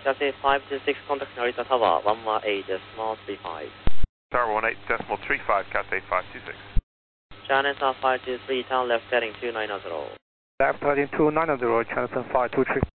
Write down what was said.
Cathay 526, contact Narita Tower, 118.35. Tower 18.35, Cathay 526. Chinese 523, turn left heading 290. Left heading 290, Chinese 523.